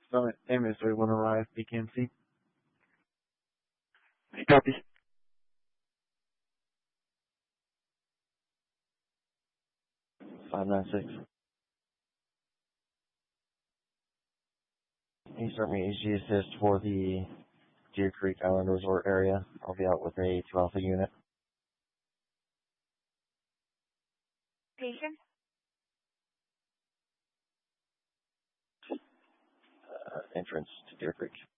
So, ambulance 31 arrive, BKMC. Copy. 596. Can you start me AG assist for the Deer Creek Island Resort area? I'll be out with a 2 Alpha unit. Patient? Entrance to Deer Creek.